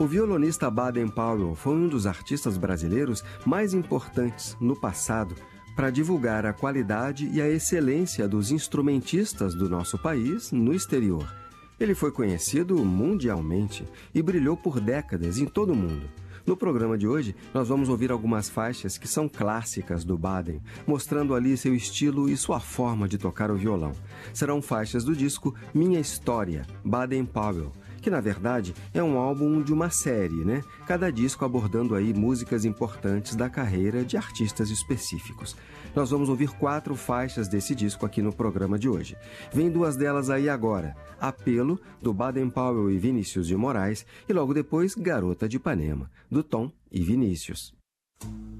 O violonista Baden Powell foi um dos artistas brasileiros mais importantes no passado para divulgar a qualidade e a excelência dos instrumentistas do nosso país no exterior. Ele foi conhecido mundialmente e brilhou por décadas em todo o mundo. No programa de hoje, nós vamos ouvir algumas faixas que são clássicas do Baden, mostrando ali seu estilo e sua forma de tocar o violão. Serão faixas do disco Minha História, Baden Powell, que na verdade é um álbum de uma série, né? Cada disco abordando aí músicas importantes da carreira de artistas específicos. Nós vamos ouvir 4 faixas desse disco aqui no programa de hoje. Vem 2 delas aí agora: Apelo, do Baden Powell e Vinícius de Moraes, e logo depois Garota de Ipanema, do Tom e Vinícius.